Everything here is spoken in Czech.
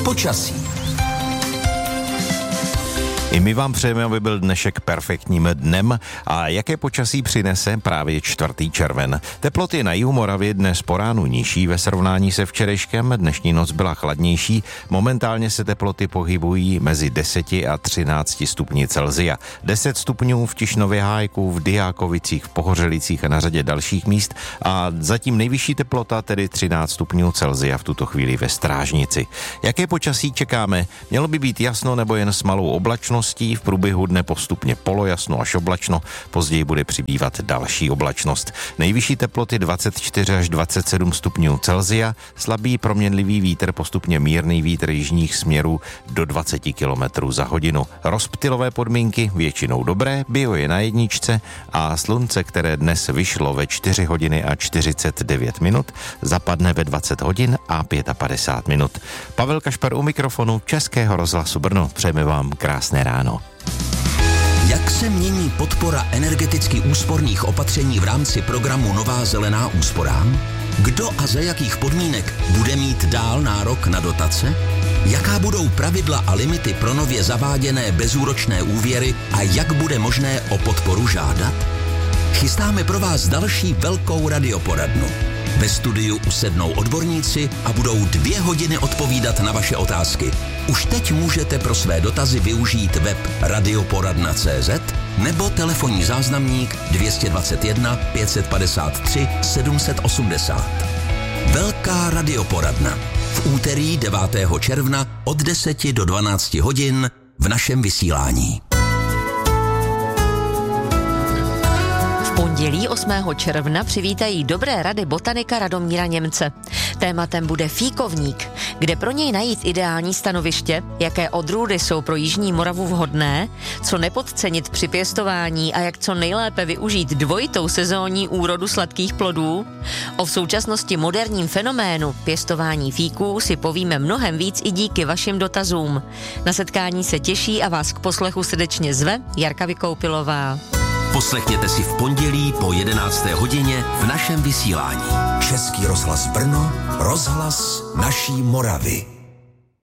Počasí. I my vám přejeme, aby byl dnešek perfektním dnem. A jaké počasí přinese právě 4. červen? Teploty na jihu Moravy dnes po ránu nižší ve srovnání se včerejškem. Dnešní noc byla chladnější. Momentálně se teploty pohybují mezi 10 a 13 stupni Celsia. 10 stupňů v Tišnově Hájku, v Diákovicích, v Pohořelicích a na řadě dalších míst. A zatím nejvyšší teplota, tedy 13 stupňů Celsia v tuto chvíli ve Strážnici. Jaké počasí čekáme? Mělo by být jasno nebo jen s malou oblačností. V průběhu dne postupně polojasno až oblačno, později bude přibývat další oblačnost. Nejvyšší teploty 24 až 27 stupňů Celsia, slabý proměnlivý vítr, postupně mírný vítr jižních směrů do 20 km za hodinu. Rozptylové podmínky většinou dobré, bio je na jedničce a slunce, které dnes vyšlo ve 4 hodiny a 49 minut, zapadne ve 20 hodin a 55 minut. Pavel Kašpar u mikrofonu Českého rozhlasu Brno. Přejeme vám krásné ráno. Jak se mění podpora energeticky úsporných opatření v rámci programu Nová zelená úsporám? Kdo a za jakých podmínek bude mít dál nárok na dotace? Jaká budou pravidla a limity pro nově zaváděné bezúročné úvěry a jak bude možné o podporu žádat? Chystáme pro vás další velkou radioporadnu. Ve studiu usednou odborníci a budou 2 hodiny odpovídat na vaše otázky. Už teď můžete pro své dotazy využít web radioporadna.cz nebo telefonní záznamník 221 553 780. Velká radioporadna. V úterý 9. června od 10 do 12 hodin v našem vysílání. Pondělí 8. června přivítají dobré rady botanika Radomíra Němce. Tématem bude fíkovník, kde pro něj najít ideální stanoviště, jaké odrůdy jsou pro jižní Moravu vhodné, co nepodcenit při pěstování a jak co nejlépe využít dvojitou sezónní úrodu sladkých plodů. O v současnosti moderním fenoménu pěstování fíků si povíme mnohem víc i díky vašim dotazům. Na setkání se těší a vás k poslechu srdečně zve Jarka Vykoupilová. Poslechněte si v pondělí po 11. hodině v našem vysílání. Český rozhlas Brno, rozhlas naší Moravy.